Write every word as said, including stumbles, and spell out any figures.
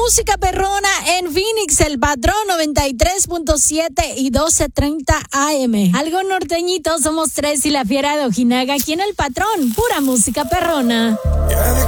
música perrona en Phoenix, El Patrón noventa y tres punto siete y doce treinta A M. Algo norteñito, somos tres y la fiera de Ojinaga aquí en El Patrón, pura música perrona.